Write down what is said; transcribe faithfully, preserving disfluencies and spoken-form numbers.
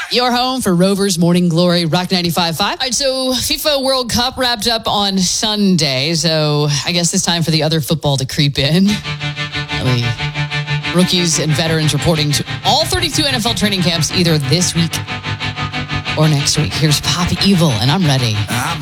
Your home for Rovers Morning Glory, Rock ninety-five point five. All right, so FIFA World Cup wrapped up on Sunday, so I guess it's time for the other football to creep in. Really, rookies and veterans reporting to all thirty-two N F L training camps either this week or next week. Here's Pop Evil, and I'm ready.